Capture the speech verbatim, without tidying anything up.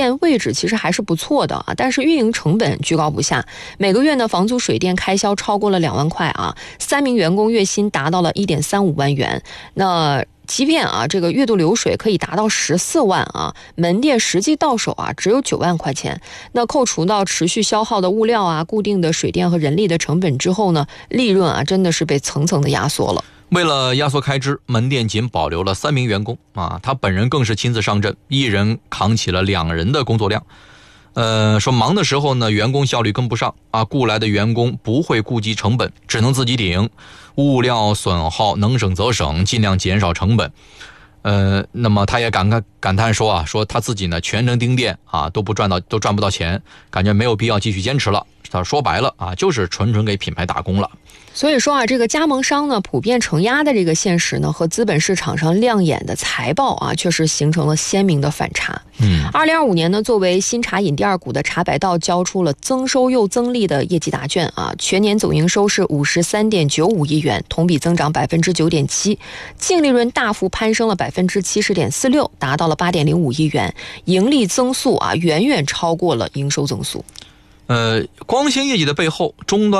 店位置其实还是不错的啊，但是运营成本居高不下，每个月呢房租水电开销超过了两万块啊，三名员工月薪达到了一点三五万元。那即便啊这个月度流水可以达到十四万啊，门店实际到手啊只有九万块钱。那扣除到持续消耗的物料啊、固定的水电和人力的成本之后呢，利润啊真的是被层层的压缩了。 为了压缩开支，门店仅保留了三名员工啊，他本人更是亲自上阵，一人扛起了两人的工作量。呃，说忙的时候呢，员工效率跟不上啊，雇来的员工不会顾及成本，只能自己顶，物料损耗能省则省，尽量减少成本。呃，那么他也感慨感叹说啊，说他自己呢全程盯店啊，都不赚到，都赚不到钱，感觉没有必要继续坚持了。他说白了啊，就是纯纯给品牌打工了。 所以说啊，这个加盟商呢普遍承压的这个现实呢，和资本市场上亮眼的财报啊，确实形成了鲜明的反差。 嗯， 二零二五年呢，作为新茶饮第二股的茶百道交出了增收又增利的业绩答卷啊，全年总营收是五十三点九五亿元，同比增长百分之九点七，净利润大幅攀升了百分之七十点四六，达到了八点零五亿元，盈利增速啊远远超过了营收增速。 呃，光鲜业绩的背后，终端